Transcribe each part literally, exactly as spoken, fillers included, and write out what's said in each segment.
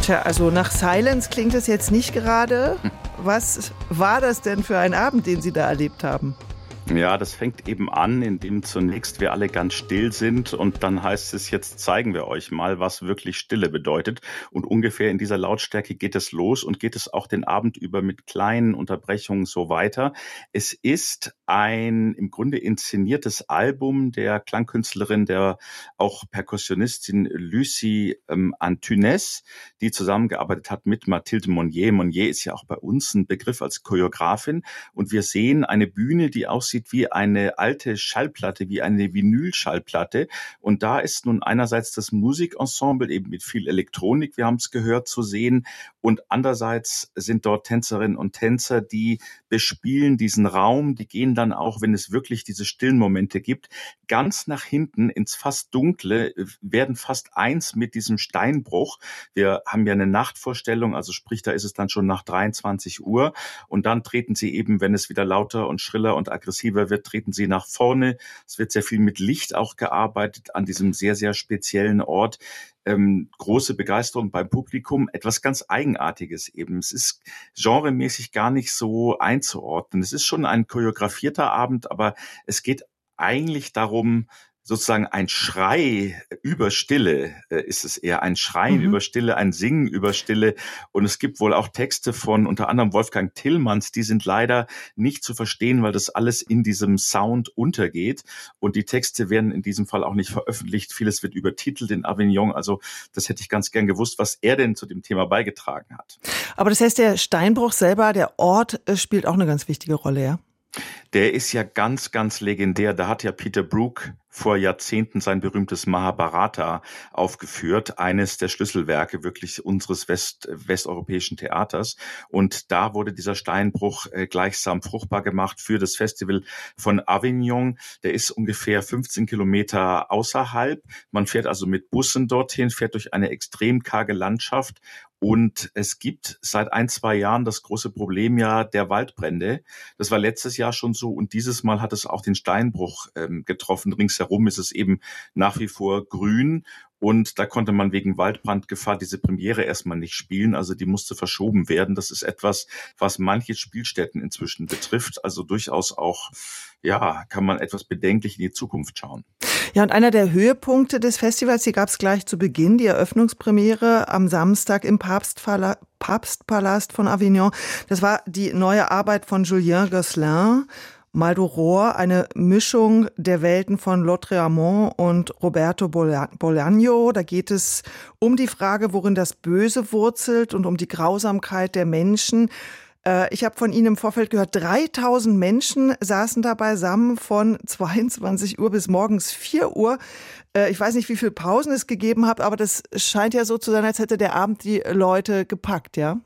Tja, also nach Silence klingt es jetzt nicht gerade. Was war das denn für ein Abend, den Sie da erlebt haben? Ja, das fängt eben an, indem zunächst wir alle ganz still sind und dann heißt es, jetzt zeigen wir euch mal, was wirklich Stille bedeutet. Und ungefähr in dieser Lautstärke geht es los und geht es auch den Abend über mit kleinen Unterbrechungen so weiter. Es ist ein im Grunde inszeniertes Album der Klangkünstlerin, der auch Perkussionistin Lucie ähm, Antunes, die zusammengearbeitet hat mit Mathilde Monnier. Monnier ist ja auch bei uns ein Begriff als Choreografin und wir sehen eine Bühne, die aussieht wie eine alte Schallplatte, wie eine Vinylschallplatte. Und da ist nun einerseits das Musikensemble eben mit viel Elektronik, wir haben es gehört, zu sehen. Und andererseits sind dort Tänzerinnen und Tänzer, die bespielen diesen Raum. Die gehen dann auch, wenn es wirklich diese stillen Momente gibt, ganz nach hinten ins fast Dunkle, werden fast eins mit diesem Steinbruch. Wir haben ja eine Nachtvorstellung, also sprich, da ist es dann schon nach dreiundzwanzig Uhr. Und dann treten sie eben, wenn es wieder lauter und schriller und aggressiver wird, treten sie nach vorne. Es wird sehr viel mit Licht auch gearbeitet an diesem sehr, sehr speziellen Ort. Ähm, große Begeisterung beim Publikum, etwas ganz Eigenartiges eben. Es ist genremäßig gar nicht so einzuordnen. Es ist schon ein choreografierter Abend, aber es geht eigentlich darum, sozusagen ein Schrei über Stille äh, ist es eher, ein Schreien mhm. über Stille, ein Singen über Stille. Und es gibt wohl auch Texte von unter anderem Wolfgang Tillmanns, die sind leider nicht zu verstehen, weil das alles in diesem Sound untergeht. Und die Texte werden in diesem Fall auch nicht veröffentlicht. Vieles wird übertitelt in Avignon. Also das hätte ich ganz gern gewusst, was er denn zu dem Thema beigetragen hat. Aber das heißt, der Steinbruch selber, der Ort, spielt auch eine ganz wichtige Rolle, ja? Der ist ja ganz, ganz legendär. Da hat ja Peter Brook vor Jahrzehnten sein berühmtes Mahabharata aufgeführt, eines der Schlüsselwerke wirklich unseres West, westeuropäischen Theaters. Und da wurde dieser Steinbruch äh, gleichsam fruchtbar gemacht für das Festival von Avignon. Der ist ungefähr fünfzehn Kilometer außerhalb. Man fährt also mit Bussen dorthin, fährt durch eine extrem karge Landschaft. Und es gibt seit ein, zwei Jahren das große Problem ja der Waldbrände. Das war letztes Jahr schon so und dieses Mal hat es auch den Steinbruch ähm, getroffen. Ringsherum ist es eben nach wie vor grün. Und da konnte man wegen Waldbrandgefahr diese Premiere erstmal nicht spielen. Also die musste verschoben werden. Das ist etwas, was manche Spielstätten inzwischen betrifft. Also durchaus auch, ja, kann man etwas bedenklich in die Zukunft schauen. Ja, und einer der Höhepunkte des Festivals, hier gab es gleich zu Beginn die Eröffnungspremiere am Samstag im Papstpala- Papstpalast von Avignon. Das war die neue Arbeit von Julien Gosselin. Maldoror, eine Mischung der Welten von Lautréamont und Roberto Bolaño. Da geht es um die Frage, worin das Böse wurzelt und um die Grausamkeit der Menschen. Ich habe von Ihnen im Vorfeld gehört, dreitausend Menschen saßen da beisammen von zweiundzwanzig Uhr bis morgens vier Uhr. Ich weiß nicht, wie viele Pausen es gegeben hat, aber das scheint ja so zu sein, als hätte der Abend die Leute gepackt, ja?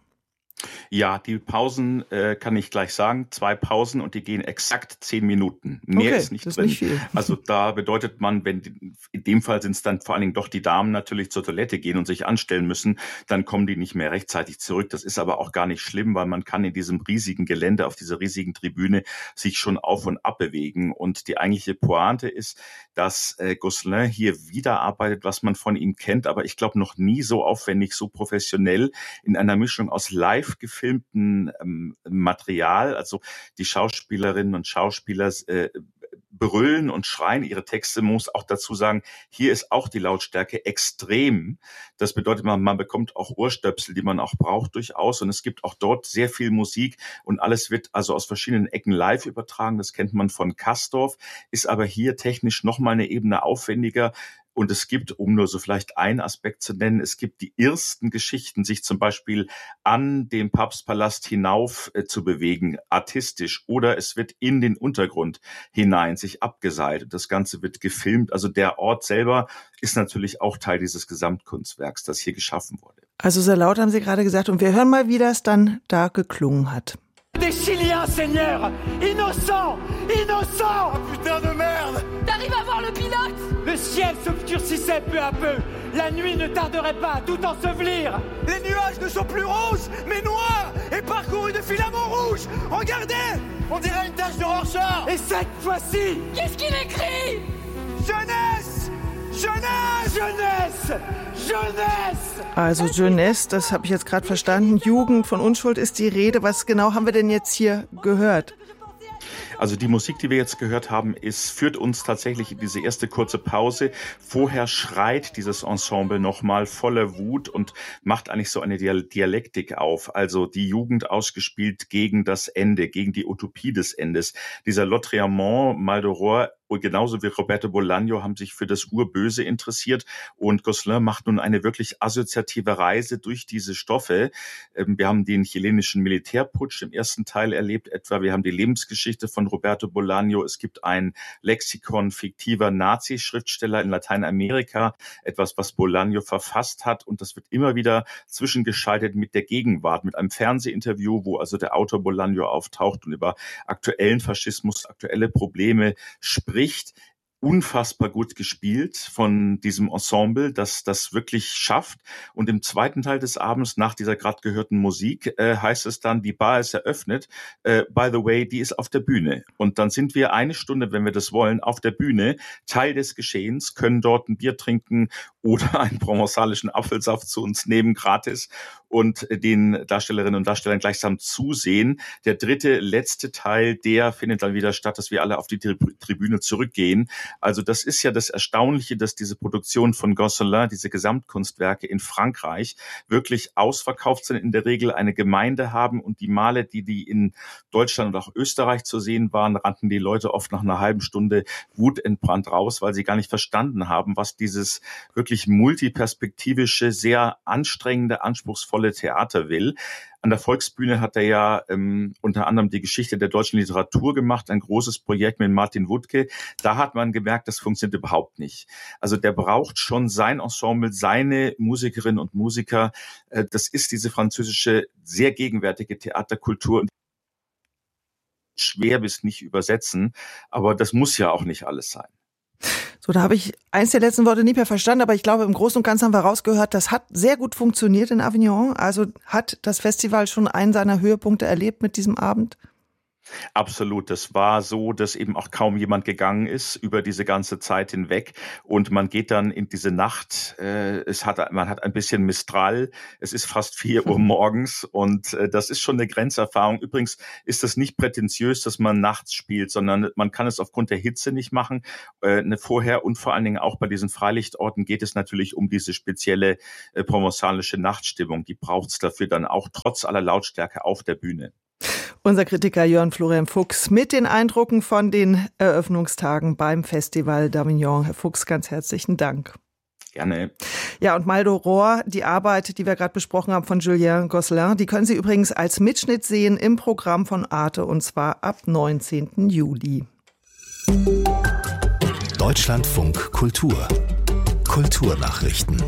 Ja, die Pausen äh, kann ich gleich sagen. Zwei Pausen und die gehen exakt zehn Minuten. Mehr okay, ist nicht das drin. Ist nicht viel. Also da bedeutet man, wenn in dem Fall sind es dann vor allen Dingen doch die Damen natürlich zur Toilette gehen und sich anstellen müssen, dann kommen die nicht mehr rechtzeitig zurück. Das ist aber auch gar nicht schlimm, weil man kann in diesem riesigen Gelände, auf dieser riesigen Tribüne sich schon auf und ab bewegen. Und die eigentliche Pointe ist, dass äh, Gosselin hier wiederarbeitet, was man von ihm kennt, aber ich glaube noch nie so aufwendig, so professionell in einer Mischung aus live gefilmten ähm, Material, also die Schauspielerinnen und Schauspieler äh, brüllen und schreien ihre Texte. Man muss auch dazu sagen, hier ist auch die Lautstärke extrem. Das bedeutet, man, man bekommt auch Ohrstöpsel, die man auch braucht durchaus. Und es gibt auch dort sehr viel Musik und alles wird also aus verschiedenen Ecken live übertragen. Das kennt man von Castorf, ist aber hier technisch nochmal eine Ebene aufwendiger. Und es gibt, um nur so vielleicht einen Aspekt zu nennen, es gibt die ersten Geschichten, sich zum Beispiel an dem Papstpalast hinauf äh, zu bewegen, artistisch, oder es wird in den Untergrund hinein sich abgeseilt und das Ganze wird gefilmt. Also der Ort selber ist natürlich auch Teil dieses Gesamtkunstwerks, das hier geschaffen wurde. Also sehr laut haben Sie gerade gesagt und wir hören mal, wie das dann da geklungen hat. Des Chiliens, Seigneur! Innocent! Innocent! Oh putain de merde! T'arrives à voir le pilote? Le ciel s'obscurcissait peu à peu. La nuit ne tarderait pas à tout ensevelir. Les nuages ne sont plus rouges, mais noirs et parcourus de filaments rouges. Regardez! On dirait une tache de Rorschach. Et cette fois-ci... Qu'est-ce qu'il écrit? Jeunesse! Jeunesse! Jeunesse! Jeunesse! Also Jeunesse, das habe ich jetzt gerade verstanden. Jugend, von Unschuld ist die Rede. Was genau haben wir denn jetzt hier gehört? Also die Musik, die wir jetzt gehört haben, ist, führt uns tatsächlich in diese erste kurze Pause. Vorher schreit dieses Ensemble nochmal voller Wut und macht eigentlich so eine Dialektik auf. Also die Jugend ausgespielt gegen das Ende, gegen die Utopie des Endes. Dieser Lautréamont, Maldoror, genauso wie Roberto Bolaño haben sich für das Urböse interessiert und Gosselin macht nun eine wirklich assoziative Reise durch diese Stoffe. Wir haben den chilenischen Militärputsch im ersten Teil erlebt etwa, wir haben die Lebensgeschichte von Roberto Bolaño, es gibt ein Lexikon fiktiver Nazi-Schriftsteller in Lateinamerika, etwas, was Bolaño verfasst hat und das wird immer wieder zwischengeschaltet mit der Gegenwart, mit einem Fernsehinterview, wo also der Autor Bolaño auftaucht und über aktuellen Faschismus, aktuelle Probleme spricht. Unfassbar gut gespielt von diesem Ensemble, das das wirklich schafft. Und im zweiten Teil des Abends, nach dieser gerade gehörten Musik, äh, heißt es dann, die Bar ist eröffnet. Äh, by the way, die ist auf der Bühne. Und dann sind wir eine Stunde, wenn wir das wollen, auf der Bühne, Teil des Geschehens, können dort ein Bier trinken oder einen provençalischen Apfelsaft zu uns nehmen, gratis, und den Darstellerinnen und Darstellern gleichsam zusehen. Der dritte, letzte Teil, der findet dann wieder statt, dass wir alle auf die Tribüne zurückgehen. Also das ist ja das Erstaunliche, dass diese Produktion von Gosselin, diese Gesamtkunstwerke in Frankreich wirklich ausverkauft sind, in der Regel eine Gemeinde haben und die Male, die die in Deutschland und auch Österreich zu sehen waren, rannten die Leute oft nach einer halben Stunde wutentbrannt raus, weil sie gar nicht verstanden haben, was dieses wirklich multiperspektivische, sehr anstrengende, anspruchsvolle Theater will. An der Volksbühne hat er ja ähm, unter anderem die Geschichte der deutschen Literatur gemacht, ein großes Projekt mit Martin Wuttke. Da hat man gemerkt, das funktioniert überhaupt nicht. Also der braucht schon sein Ensemble, seine Musikerinnen und Musiker. Äh, das ist diese französische, sehr gegenwärtige Theaterkultur. Schwer bis nicht übersetzen, aber das muss ja auch nicht alles sein. So, da habe ich eins der letzten Worte nicht mehr verstanden, aber ich glaube, im Großen und Ganzen haben wir rausgehört, das hat sehr gut funktioniert in Avignon. Also hat das Festival schon einen seiner Höhepunkte erlebt mit diesem Abend? Absolut. Das war so, dass eben auch kaum jemand gegangen ist über diese ganze Zeit hinweg. Und man geht dann in diese Nacht. Äh, es hat, man hat ein bisschen Mistral. Es ist fast vier Uhr morgens und äh, das ist schon eine Grenzerfahrung. Übrigens ist das nicht prätentiös, dass man nachts spielt, sondern man kann es aufgrund der Hitze nicht machen. Äh, eine vorher und vor allen Dingen auch bei diesen Freilichtorten geht es natürlich um diese spezielle äh, provençalische Nachtstimmung. Die braucht es dafür dann auch trotz aller Lautstärke auf der Bühne. Unser Kritiker Jörn Florian Fuchs mit den Eindrücken von den Eröffnungstagen beim Festival d'Avignon. Herr Fuchs, ganz herzlichen Dank. Gerne. Ja, und Maldoror, die Arbeit, die wir gerade besprochen haben von Julien Gosselin, die können Sie übrigens als Mitschnitt sehen im Programm von Arte und zwar ab neunzehnten Juli. Deutschlandfunk Kultur. Kulturnachrichten.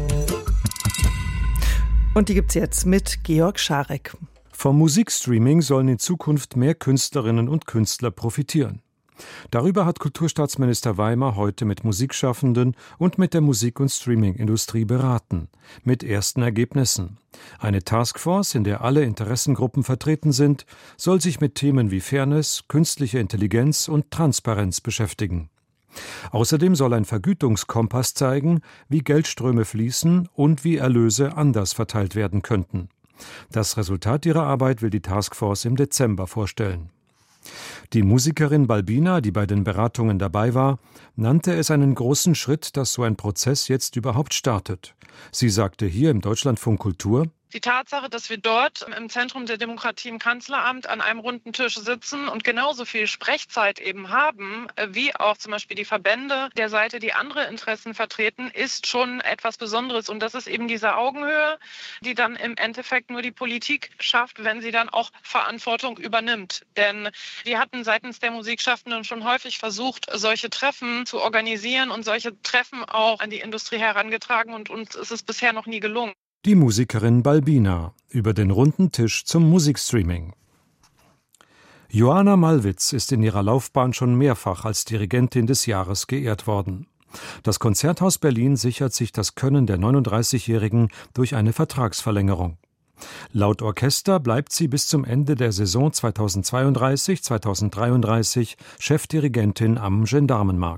Und die gibt's jetzt mit Georg Scharek. Vom Musikstreaming sollen in Zukunft mehr Künstlerinnen und Künstler profitieren. Darüber hat Kulturstaatsminister Weimer heute mit Musikschaffenden und mit der Musik- und Streamingindustrie beraten, mit ersten Ergebnissen. Eine Taskforce, in der alle Interessengruppen vertreten sind, soll sich mit Themen wie Fairness, künstliche Intelligenz und Transparenz beschäftigen. Außerdem soll ein Vergütungskompass zeigen, wie Geldströme fließen und wie Erlöse anders verteilt werden könnten. Das Resultat ihrer Arbeit will die Taskforce im Dezember vorstellen. Die Musikerin Balbina, die bei den Beratungen dabei war, nannte es einen großen Schritt, dass so ein Prozess jetzt überhaupt startet. Sie sagte hier im Deutschlandfunk Kultur: Die Tatsache, dass wir dort im Zentrum der Demokratie im Kanzleramt an einem runden Tisch sitzen und genauso viel Sprechzeit eben haben, wie auch zum Beispiel die Verbände der Seite, die andere Interessen vertreten, ist schon etwas Besonderes. Und das ist eben diese Augenhöhe, die dann im Endeffekt nur die Politik schafft, wenn sie dann auch Verantwortung übernimmt. Denn wir hatten seitens der Musikschaffenden schon häufig versucht, solche Treffen zu organisieren und solche Treffen auch an die Industrie herangetragen und uns ist es bisher noch nie gelungen. Die Musikerin Balbina über den runden Tisch zum Musikstreaming. Joanna Malwitz ist in ihrer Laufbahn schon mehrfach als Dirigentin des Jahres geehrt worden. Das Konzerthaus Berlin sichert sich das Können der neununddreißigjährigen durch eine Vertragsverlängerung. Laut Orchester bleibt sie bis zum Ende der Saison zweitausendzweiunddreißig zweitausenddreiunddreißig Chefdirigentin am Gendarmenmarkt.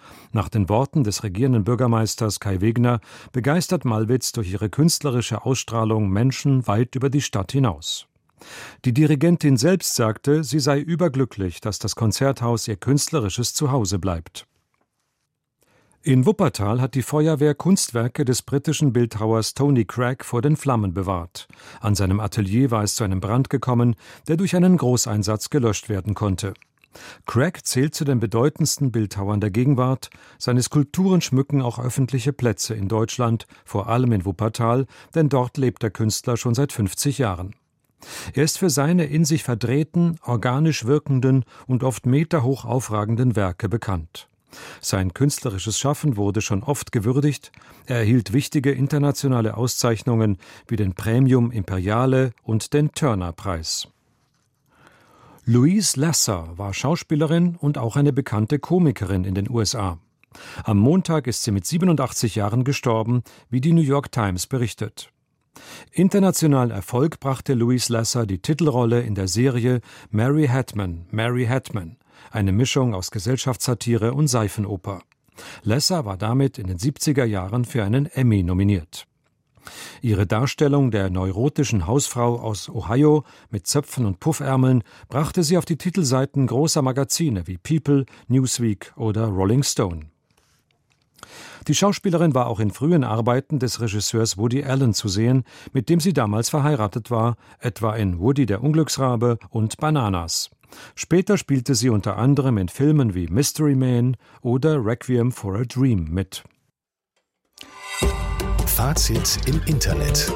Nach den Worten des regierenden Bürgermeisters Kai Wegner begeistert Malwitz durch ihre künstlerische Ausstrahlung Menschen weit über die Stadt hinaus. Die Dirigentin selbst sagte, sie sei überglücklich, dass das Konzerthaus ihr künstlerisches Zuhause bleibt. In Wuppertal hat die Feuerwehr Kunstwerke des britischen Bildhauers Tony Cragg vor den Flammen bewahrt. An seinem Atelier war es zu einem Brand gekommen, der durch einen Großeinsatz gelöscht werden konnte. Cragg zählt zu den bedeutendsten Bildhauern der Gegenwart. Seine Skulpturen schmücken auch öffentliche Plätze in Deutschland, vor allem in Wuppertal, denn dort lebt der Künstler schon seit fünfzig Jahren. Er ist für seine in sich verdrehten, organisch wirkenden und oft meterhoch aufragenden Werke bekannt. Sein künstlerisches Schaffen wurde schon oft gewürdigt. Er erhielt wichtige internationale Auszeichnungen wie den Premium Imperiale und den Turner-Preis. Louise Lasser war Schauspielerin und auch eine bekannte Komikerin in den U S A. Am Montag ist sie mit siebenundachtzig Jahren gestorben, wie die New York Times berichtet. Internationalen Erfolg brachte Louise Lasser die Titelrolle in der Serie Mary Hatman, Mary Hatman, eine Mischung aus Gesellschaftssatire und Seifenoper. Lasser war damit in den siebziger Jahren für einen Emmy nominiert. Ihre Darstellung der neurotischen Hausfrau aus Ohio mit Zöpfen und Puffärmeln brachte sie auf die Titelseiten großer Magazine wie People, Newsweek oder Rolling Stone. Die Schauspielerin war auch in frühen Arbeiten des Regisseurs Woody Allen zu sehen, mit dem sie damals verheiratet war, etwa in Woody der Unglücksrabe und Bananas. Später spielte sie unter anderem in Filmen wie Mystery Man oder Requiem for a Dream mit. Fazit im Internet.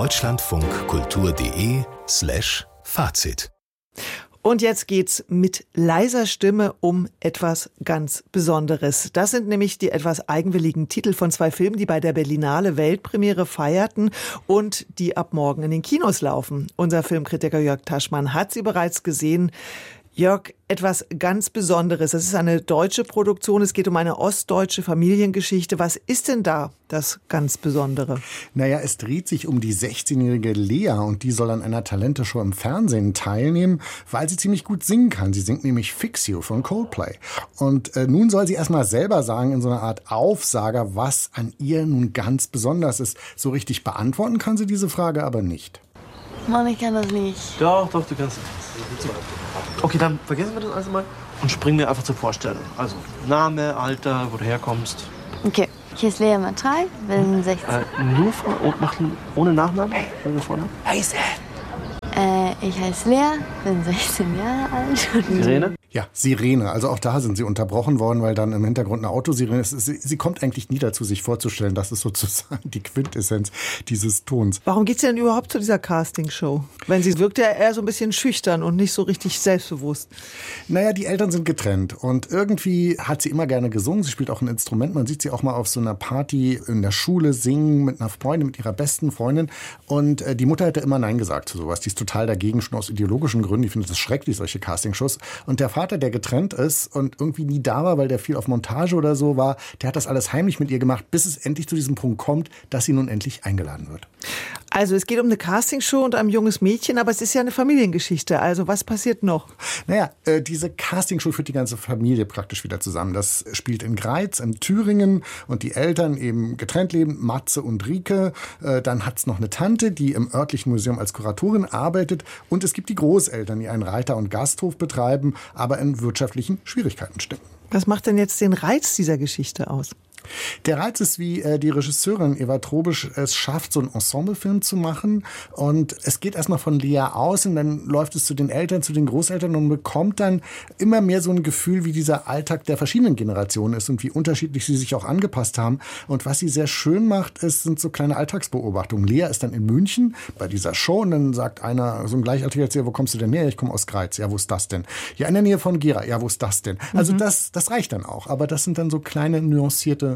deutschlandfunkkultur.de slash Fazit. Und jetzt geht's mit leiser Stimme um etwas ganz Besonderes. Das sind nämlich die etwas eigenwilligen Titel von zwei Filmen, die bei der Berlinale Weltpremiere feierten und die ab morgen in den Kinos laufen. Unser Filmkritiker Jörg Taschmann hat sie bereits gesehen. Jörg, etwas ganz Besonderes. Es ist eine deutsche Produktion. Es geht um eine ostdeutsche Familiengeschichte. Was ist denn da das ganz Besondere? Naja, es dreht sich um die sechzehnjährige Lea und die soll an einer Talenteshow im Fernsehen teilnehmen, weil sie ziemlich gut singen kann. Sie singt nämlich Fix You von Coldplay. Und äh, nun soll sie erstmal selber sagen, in so einer Art Aufsager, was an ihr nun ganz besonders ist. So richtig beantworten kann sie diese Frage aber nicht. Mann, ich kann das nicht. Doch, doch, du kannst es. Okay, dann vergessen wir das also mal und springen wir einfach zur Vorstellung. Also Name, Alter, wo du herkommst. Okay, ich heiße Lea Mattei, bin sechzehn. Äh, nur von, machen, ohne Nachnamen? Ohne Vornamen? Heiße. Äh, ich heiße Lea, bin sechzehn Jahre alt. Sirene? Ja, Sirene. Also auch da sind sie unterbrochen worden, weil dann im Hintergrund eine Autosirene ist. Sie, sie kommt eigentlich nie dazu, sich vorzustellen. Das ist sozusagen die Quintessenz dieses Tons. Warum geht's denn überhaupt zu dieser Castingshow? Wenn sie wirkt ja eher so ein bisschen schüchtern und nicht so richtig selbstbewusst. Naja, die Eltern sind getrennt und irgendwie hat sie immer gerne gesungen. Sie spielt auch ein Instrument. Man sieht sie auch mal auf so einer Party in der Schule singen mit einer Freundin, mit ihrer besten Freundin. Und äh, die Mutter hätte immer Nein gesagt zu sowas. Die ist total dagegen, schon aus ideologischen Gründen. Die findet es schrecklich, solche Castingshows. Und der Vater, der getrennt ist und irgendwie nie da war, weil der viel auf Montage oder so war, der hat das alles heimlich mit ihr gemacht, bis es endlich zu diesem Punkt kommt, dass sie nun endlich eingeladen wird. Also es geht um eine Castingshow und ein junges Mädchen, aber es ist ja eine Familiengeschichte. Also was passiert noch? Naja, äh, diese Castingshow führt die ganze Familie praktisch wieder zusammen. Das spielt in Greiz, in Thüringen und die Eltern eben getrennt leben, Matze und Rike. Äh, dann hat's noch eine Tante, die im örtlichen Museum als Kuratorin arbeitet und es gibt die Großeltern, die einen Reiter- und Gasthof betreiben, aber in wirtschaftlichen Schwierigkeiten stecken. Was macht denn jetzt den Reiz dieser Geschichte aus? Der Reiz ist, wie äh, die Regisseurin Eva Trobisch es schafft, so einen Ensemblefilm zu machen. Und es geht erstmal von Lea aus und dann läuft es zu den Eltern, zu den Großeltern und bekommt dann immer mehr so ein Gefühl, wie dieser Alltag der verschiedenen Generationen ist und wie unterschiedlich sie sich auch angepasst haben. Und was sie sehr schön macht, ist, sind so kleine Alltagsbeobachtungen. Lea ist dann in München bei dieser Show und dann sagt einer, so ein Gleichaltriger, erzählt, wo kommst du denn her? Ich komme aus Greiz. Ja, wo ist das denn? Ja, in der Nähe von Gera. Ja, wo ist das denn? Also mhm. das, das reicht dann auch. Aber das sind dann so kleine nuancierte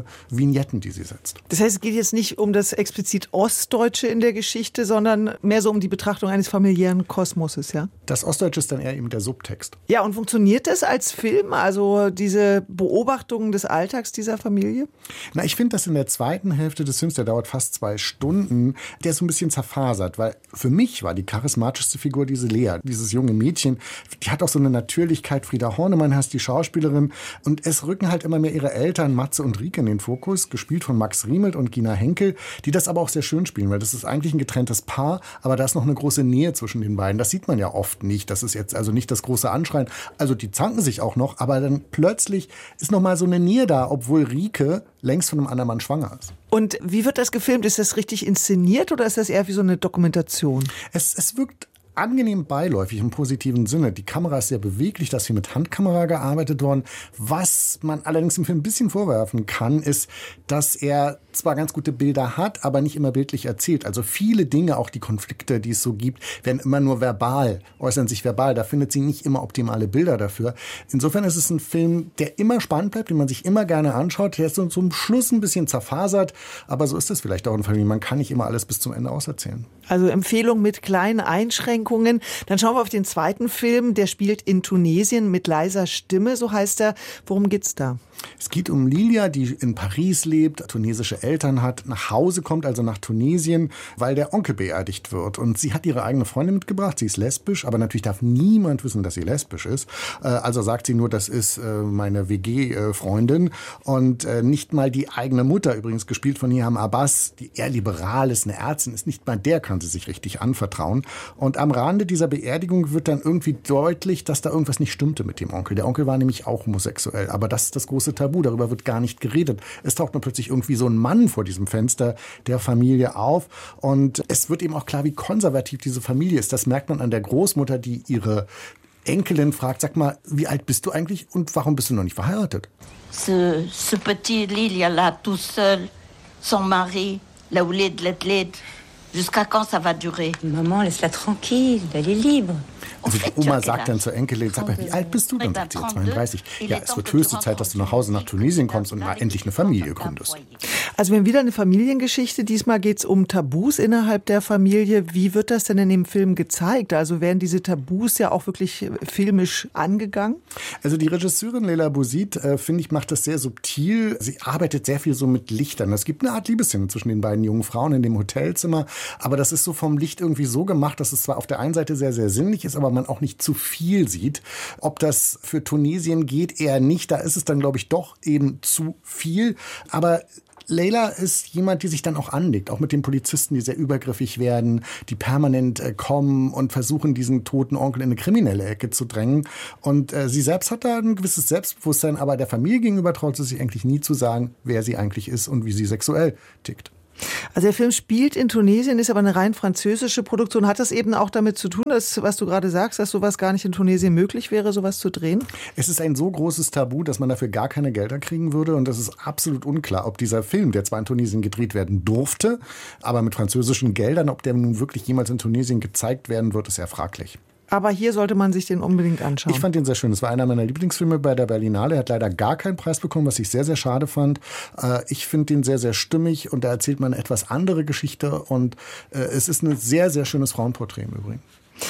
schöne Vignetten, die sie setzt. Das heißt, es geht jetzt nicht um das explizit Ostdeutsche in der Geschichte, sondern mehr so um die Betrachtung eines familiären Kosmoses, ja? Das Ostdeutsche ist dann eher eben der Subtext. Ja, und funktioniert das als Film, also diese Beobachtungen des Alltags dieser Familie? Na, ich finde das in der zweiten Hälfte des Films, der dauert fast zwei Stunden, der ist so ein bisschen zerfasert, weil für mich war die charismatischste Figur diese Lea, dieses junge Mädchen. Die hat auch so eine Natürlichkeit. Frieda Hornemann heißt die Schauspielerin. Und es rücken halt immer mehr ihre Eltern, Matze und Rike, in den Fokus, gespielt von Max Riemelt und Gina Henkel, die das aber auch sehr schön spielen, weil das ist eigentlich ein getrenntes Paar, aber da ist noch eine große Nähe zwischen den beiden. Das sieht man ja oft nicht. Das ist jetzt also nicht das große Anschreien. Also die zanken sich auch noch, aber dann plötzlich ist noch mal so eine Nähe da, obwohl Rike längst von einem anderen Mann schwanger ist. Und wie wird das gefilmt? Ist das richtig inszeniert oder ist das eher wie so eine Dokumentation? Es, es wirkt angenehm beiläufig im positiven Sinne. Die Kamera ist sehr beweglich, da ist hier mit Handkamera gearbeitet worden. Was man allerdings im Film ein bisschen vorwerfen kann, ist, dass er zwar ganz gute Bilder hat, aber nicht immer bildlich erzählt. Also viele Dinge, auch die Konflikte, die es so gibt, werden immer nur verbal, äußern sich verbal. Da findet sie nicht immer optimale Bilder dafür. Insofern ist es ein Film, der immer spannend bleibt, den man sich immer gerne anschaut. Der ist so zum Schluss ein bisschen zerfasert, aber so ist es vielleicht auch in Familie. Man kann nicht immer alles bis zum Ende auserzählen. Also Empfehlung mit kleinen Einschränkungen. Dann schauen wir auf den zweiten Film, der spielt in Tunesien mit leiser Stimme, so heißt er. Worum geht's da? Es geht um Lilia, die in Paris lebt, tunesische Eltern hat, nach Hause kommt, also nach Tunesien, weil der Onkel beerdigt wird. Und sie hat ihre eigene Freundin mitgebracht, sie ist lesbisch, aber natürlich darf niemand wissen, dass sie lesbisch ist. Also sagt sie nur, das ist meine W G-Freundin. Und nicht mal die eigene Mutter, übrigens gespielt von Niham Abbas, die eher liberal ist, eine Ärztin ist, nicht mal der kann sie sich richtig anvertrauen. Und am Rande dieser Beerdigung wird dann irgendwie deutlich, dass da irgendwas nicht stimmte mit dem Onkel. Der Onkel war nämlich auch homosexuell, aber das ist das große Tabu, darüber wird gar nicht geredet. Es taucht dann plötzlich irgendwie so ein Mann vor diesem Fenster der Familie auf und es wird eben auch klar, wie konservativ diese Familie ist. Das merkt man an der Großmutter, die ihre Enkelin fragt, sag mal, wie alt bist du eigentlich und warum bist du noch nicht verheiratet? Ce, ce petit Lilia là, tout seul, son mari, la ouled, l'athlète. Jusqu'à quand ça va durer? Maman, laisse-la tranquille, elle est libre. Also die Oma sagt dann zur Enkelin, sag mal, wie alt bist du? Dann sagt sie, zweiunddreißig. Ja, es wird höchste Zeit, dass du nach Hause nach Tunesien kommst und mal endlich eine Familie gründest. Also wir haben wieder eine Familiengeschichte. Diesmal geht es um Tabus innerhalb der Familie. Wie wird das denn in dem Film gezeigt? Also werden diese Tabus ja auch wirklich filmisch angegangen? Also die Regisseurin Leila Bouzid, äh, finde ich, macht das sehr subtil. Sie arbeitet sehr viel so mit Lichtern. Es gibt eine Art Liebesszene zwischen den beiden jungen Frauen in dem Hotelzimmer. Aber das ist so vom Licht irgendwie so gemacht, dass es zwar auf der einen Seite sehr, sehr sinnlich ist, aber man auch nicht zu viel sieht. Ob das für Tunesien geht, eher nicht. Da ist es dann, glaube ich, doch eben zu viel. Aber Leila ist jemand, die sich dann auch anlegt, auch mit den Polizisten, die sehr übergriffig werden, die permanent äh, kommen und versuchen, diesen toten Onkel in eine kriminelle Ecke zu drängen. Und äh, sie selbst hat da ein gewisses Selbstbewusstsein, aber der Familie gegenüber traut sie sich eigentlich nie zu sagen, wer sie eigentlich ist und wie sie sexuell tickt. Also der Film spielt in Tunesien, ist aber eine rein französische Produktion. Hat das eben auch damit zu tun, dass, was du gerade sagst, dass sowas gar nicht in Tunesien möglich wäre, sowas zu drehen? Es ist ein so großes Tabu, dass man dafür gar keine Gelder kriegen würde. Und das ist absolut unklar, ob dieser Film, der zwar in Tunesien gedreht werden durfte, aber mit französischen Geldern, ob der nun wirklich jemals in Tunesien gezeigt werden wird, ist ja fraglich. Aber hier sollte man sich den unbedingt anschauen. Ich fand den sehr schön. Es war einer meiner Lieblingsfilme bei der Berlinale. Er hat leider gar keinen Preis bekommen, was ich sehr, sehr schade fand. Ich finde den sehr, sehr stimmig und da erzählt man eine etwas andere Geschichte. Und es ist ein sehr, sehr schönes Frauenporträt im Übrigen.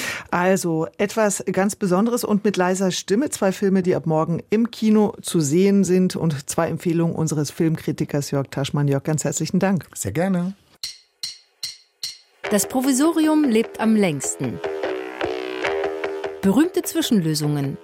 Also etwas ganz Besonderes und mit leiser Stimme. Zwei Filme, die ab morgen im Kino zu sehen sind und zwei Empfehlungen unseres Filmkritikers Jörg Taschmann. Jörg, ganz herzlichen Dank. Sehr gerne. Das Provisorium lebt am längsten. Berühmte Zwischenlösungen.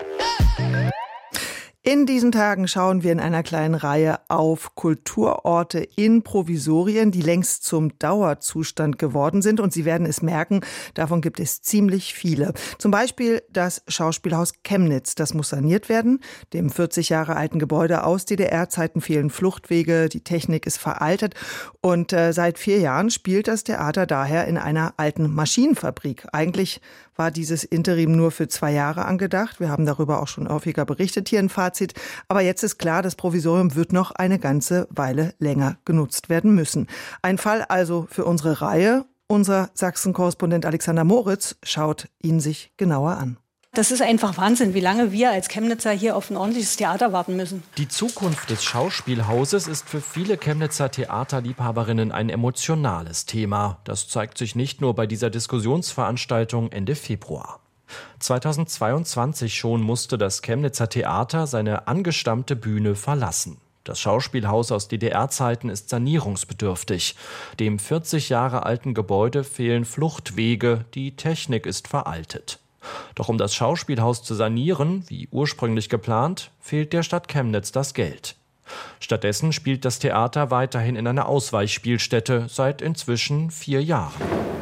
In diesen Tagen schauen wir in einer kleinen Reihe auf Kulturorte in Provisorien, die längst zum Dauerzustand geworden sind. Und Sie werden es merken, davon gibt es ziemlich viele. Zum Beispiel das Schauspielhaus Chemnitz. Das muss saniert werden. Dem vierzig Jahre alten Gebäude aus D D R-Zeiten fehlen Fluchtwege, die Technik ist veraltet. Und äh, seit vier Jahren spielt das Theater daher in einer alten Maschinenfabrik. Eigentlich war dieses Interim nur für zwei Jahre angedacht. Wir haben darüber auch schon häufiger berichtet hier im Fazit. Aber jetzt ist klar, das Provisorium wird noch eine ganze Weile länger genutzt werden müssen. Ein Fall also für unsere Reihe. Unser Sachsen-Korrespondent Alexander Moritz schaut ihn sich genauer an. Das ist einfach Wahnsinn, wie lange wir als Chemnitzer hier auf ein ordentliches Theater warten müssen. Die Zukunft des Schauspielhauses ist für viele Chemnitzer Theaterliebhaberinnen ein emotionales Thema. Das zeigt sich nicht nur bei dieser Diskussionsveranstaltung Ende Februar. zweitausendzweiundzwanzig schon musste das Chemnitzer Theater seine angestammte Bühne verlassen. Das Schauspielhaus aus D D R-Zeiten ist sanierungsbedürftig. Dem vierzig Jahre alten Gebäude fehlen Fluchtwege, die Technik ist veraltet. Doch um das Schauspielhaus zu sanieren, wie ursprünglich geplant, fehlt der Stadt Chemnitz das Geld. Stattdessen spielt das Theater weiterhin in einer Ausweichspielstätte seit inzwischen vier Jahren.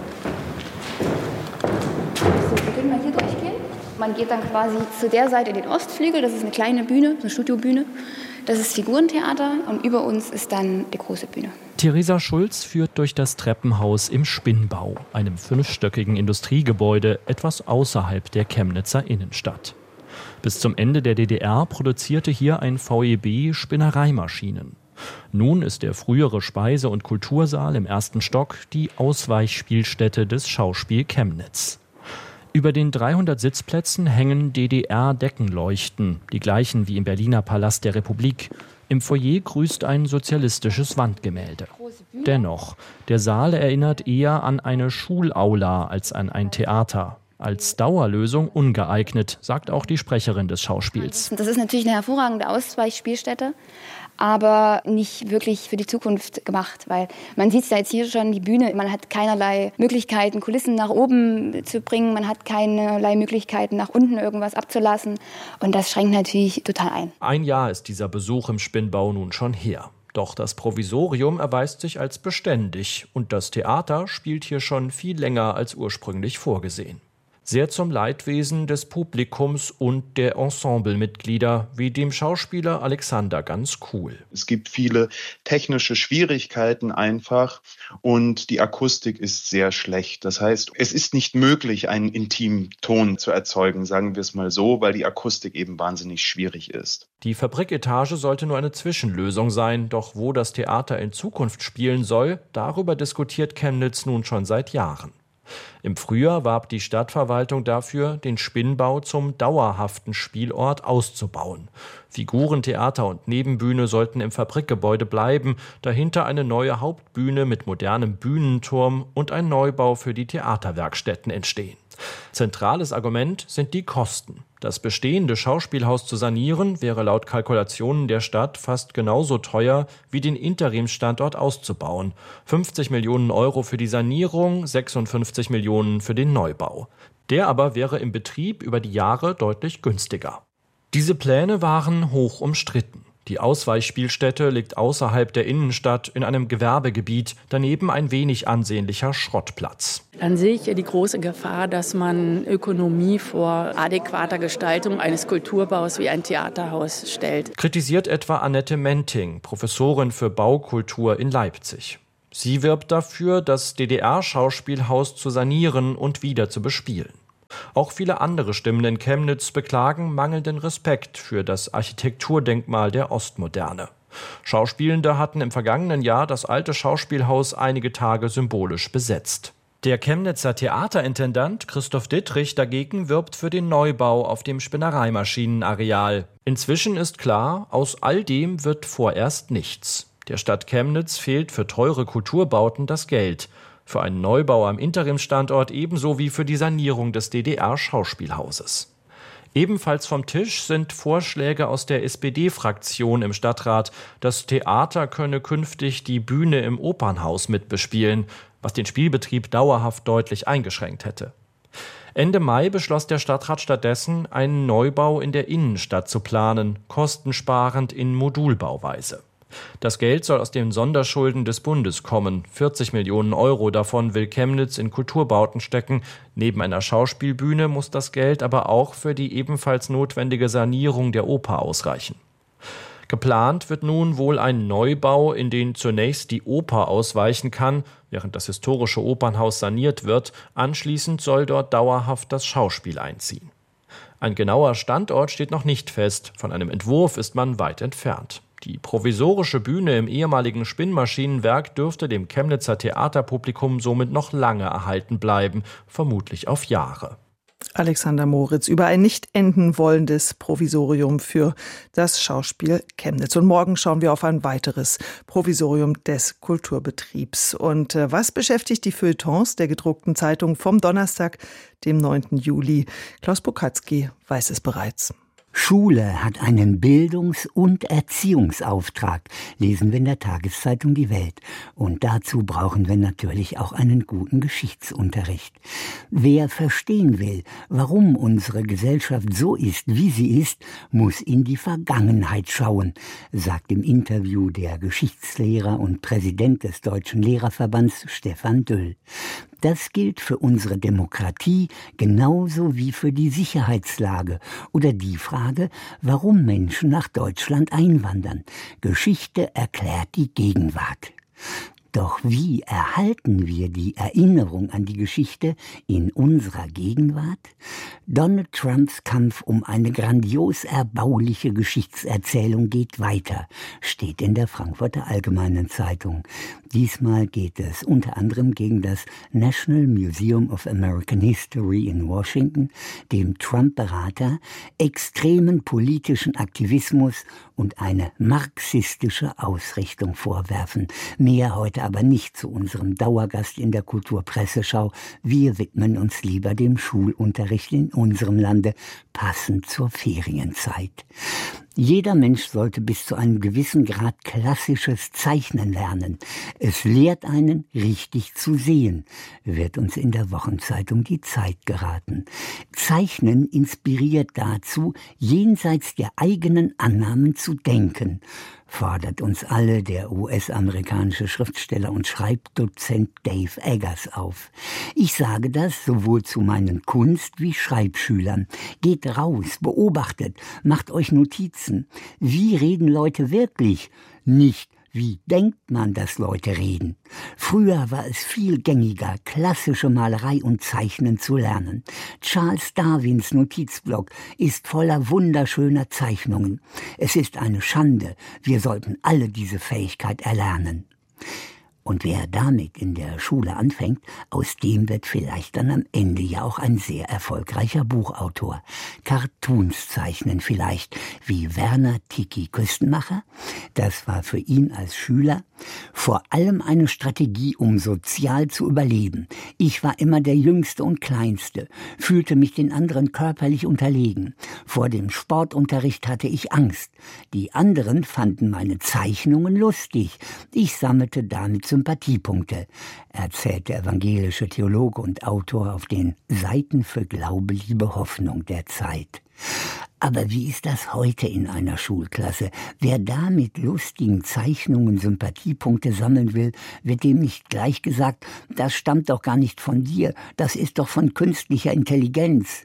So, wir können mal hier durchgehen. Man geht dann quasi zu der Seite in den Ostflügel, das ist eine kleine Bühne, eine Studiobühne. Das ist Figurentheater und über uns ist dann die große Bühne. Theresa Schulz führt durch das Treppenhaus im Spinnbau, einem fünfstöckigen Industriegebäude etwas außerhalb der Chemnitzer Innenstadt. Bis zum Ende der D D R produzierte hier ein V E B Spinnereimaschinen. Nun ist der frühere Speise- und Kultursaal im ersten Stock die Ausweichspielstätte des Schauspiel Chemnitz. Über den dreihundert Sitzplätzen hängen D D R-Deckenleuchten, die gleichen wie im Berliner Palast der Republik. Im Foyer grüßt ein sozialistisches Wandgemälde. Dennoch, der Saal erinnert eher an eine Schulaula als an ein Theater. Als Dauerlösung ungeeignet, sagt auch die Sprecherin des Schauspiels. Das ist natürlich eine hervorragende Ausweichspielstätte, aber nicht wirklich für die Zukunft gemacht, weil man sieht da jetzt hier schon die Bühne, man hat keinerlei Möglichkeiten, Kulissen nach oben zu bringen, man hat keinerlei Möglichkeiten, nach unten irgendwas abzulassen und das schränkt natürlich total ein. Ein Jahr ist dieser Besuch im Spinnbau nun schon her. Doch das Provisorium erweist sich als beständig und das Theater spielt hier schon viel länger als ursprünglich vorgesehen. Sehr zum Leidwesen des Publikums und der Ensemblemitglieder, wie dem Schauspieler Alexander ganz cool. Es gibt viele technische Schwierigkeiten einfach und die Akustik ist sehr schlecht. Das heißt, es ist nicht möglich, einen intimen Ton zu erzeugen, sagen wir es mal so, weil die Akustik eben wahnsinnig schwierig ist. Die Fabriketage sollte nur eine Zwischenlösung sein, doch wo das Theater in Zukunft spielen soll, darüber diskutiert Chemnitz nun schon seit Jahren. Im Frühjahr warb die Stadtverwaltung dafür, den Spinnbau zum dauerhaften Spielort auszubauen. Figurentheater und Nebenbühne sollten im Fabrikgebäude bleiben, dahinter eine neue Hauptbühne mit modernem Bühnenturm und ein Neubau für die Theaterwerkstätten entstehen. Zentrales Argument sind die Kosten. Das bestehende Schauspielhaus zu sanieren, wäre laut Kalkulationen der Stadt fast genauso teuer, wie den Interimsstandort auszubauen. fünfzig Millionen Euro für die Sanierung, sechsundfünfzig Millionen für den Neubau. Der aber wäre im Betrieb über die Jahre deutlich günstiger. Diese Pläne waren hoch umstritten. Die Ausweichspielstätte liegt außerhalb der Innenstadt in einem Gewerbegebiet, daneben ein wenig ansehnlicher Schrottplatz. Dann sehe ich ja die große Gefahr, dass man Ökonomie vor adäquater Gestaltung eines Kulturbaus wie ein Theaterhaus stellt. Kritisiert etwa Annette Menting, Professorin für Baukultur in Leipzig. Sie wirbt dafür, das D D R-Schauspielhaus zu sanieren und wieder zu bespielen. Auch viele andere Stimmen in Chemnitz beklagen mangelnden Respekt für das Architekturdenkmal der Ostmoderne. Schauspielende hatten im vergangenen Jahr das alte Schauspielhaus einige Tage symbolisch besetzt. Der Chemnitzer Theaterintendant Christoph Dittrich dagegen wirbt für den Neubau auf dem Spinnereimaschinenareal. Inzwischen ist klar, aus all dem wird vorerst nichts. Der Stadt Chemnitz fehlt für teure Kulturbauten das Geld. Für einen Neubau am Interimsstandort ebenso wie für die Sanierung des D D R-Schauspielhauses. Ebenfalls vom Tisch sind Vorschläge aus der S P D-Fraktion im Stadtrat. Das Theater könne künftig die Bühne im Opernhaus mitbespielen, was den Spielbetrieb dauerhaft deutlich eingeschränkt hätte. Ende Mai beschloss der Stadtrat stattdessen, einen Neubau in der Innenstadt zu planen, kostensparend in Modulbauweise. Das Geld soll aus den Sonderschulden des Bundes kommen. vierzig Millionen Euro davon will Chemnitz in Kulturbauten stecken. Neben einer Schauspielbühne muss das Geld aber auch für die ebenfalls notwendige Sanierung der Oper ausreichen. Geplant wird nun wohl ein Neubau, in den zunächst die Oper ausweichen kann, während das historische Opernhaus saniert wird. Anschließend soll dort dauerhaft das Schauspiel einziehen. Ein genauer Standort steht noch nicht fest. Von einem Entwurf ist man weit entfernt. Die provisorische Bühne im ehemaligen Spinnmaschinenwerk dürfte dem Chemnitzer Theaterpublikum somit noch lange erhalten bleiben, vermutlich auf Jahre. Alexander Moritz über ein nicht enden wollendes Provisorium für das Schauspiel Chemnitz. Und morgen schauen wir auf ein weiteres Provisorium des Kulturbetriebs. Und äh, was beschäftigt die Feuilletons der gedruckten Zeitung vom Donnerstag, dem neunten Juli? Klaus Bukatzky weiß es bereits. Schule hat einen Bildungs- und Erziehungsauftrag, lesen wir in der Tageszeitung Die Welt. Und dazu brauchen wir natürlich auch einen guten Geschichtsunterricht. Wer verstehen will, warum unsere Gesellschaft so ist, wie sie ist, muss in die Vergangenheit schauen, sagt im Interview der Geschichtslehrer und Präsident des Deutschen Lehrerverbands Stefan Düll. Das gilt für unsere Demokratie genauso wie für die Sicherheitslage oder die Frage, warum Menschen nach Deutschland einwandern. Geschichte erklärt die Gegenwart. Doch wie erhalten wir die Erinnerung an die Geschichte in unserer Gegenwart? Donald Trumps Kampf um eine grandios erbauliche Geschichtserzählung geht weiter, steht in der Frankfurter Allgemeinen Zeitung. Diesmal geht es unter anderem gegen das National Museum of American History in Washington, dem Trump-Berater, extremen politischen Aktivismus und eine marxistische Ausrichtung vorwerfen. Mehr heute aber nicht zu unserem Dauergast in der Kulturpresseschau. Wir widmen uns lieber dem Schulunterricht in unserem Lande, passend zur Ferienzeit. Jeder Mensch sollte bis zu einem gewissen Grad klassisches Zeichnen lernen. Es lehrt einen, richtig zu sehen, wird uns in der Wochenzeitung Die Zeit geraten. Zeichnen inspiriert dazu, jenseits der eigenen Annahmen zu denken, fordert uns alle der U S-amerikanische Schriftsteller und Schreibdozent Dave Eggers auf. Ich sage das sowohl zu meinen Kunst- wie Schreibschülern. Geht raus, beobachtet, macht euch Notizen. Wie reden Leute wirklich? Nicht wie denkt man, dass Leute reden? Früher war es viel gängiger, klassische Malerei und Zeichnen zu lernen. Charles Darwins Notizblock ist voller wunderschöner Zeichnungen. Es ist eine Schande. Wir sollten alle diese Fähigkeit erlernen. Und wer damit in der Schule anfängt, aus dem wird vielleicht dann am Ende ja auch ein sehr erfolgreicher Buchautor. Cartoons zeichnen vielleicht, wie Werner Tiki Küstenmacher. Das war für ihn als Schüler vor allem eine Strategie, um sozial zu überleben. Ich war immer der Jüngste und Kleinste, fühlte mich den anderen körperlich unterlegen. Vor dem Sportunterricht hatte ich Angst. Die anderen fanden meine Zeichnungen lustig. Ich sammelte damit Sympathiepunkte, erzählt der evangelische Theologe und Autor auf den Seiten für Glaube, Liebe, Hoffnung der Zeit. Aber wie ist das heute in einer Schulklasse? Wer da mit lustigen Zeichnungen Sympathiepunkte sammeln will, wird dem nicht gleich gesagt, das stammt doch gar nicht von dir, das ist doch von künstlicher Intelligenz.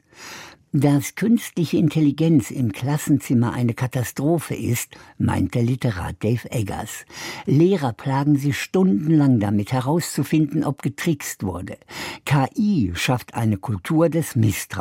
Dass künstliche Intelligenz im Klassenzimmer eine Katastrophe ist, meint der Literat Dave Eggers. Lehrer plagen sich stundenlang damit herauszufinden, ob getrickst wurde. K I schafft eine Kultur des Misstrauens.